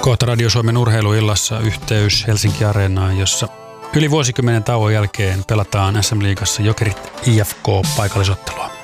Kohta Radio Suomen urheiluillassa yhteys Helsinki Areenaan, jossa yli vuosikymmenen tauon jälkeen pelataan SM-liigassa Jokerit IFK paikallisottelua.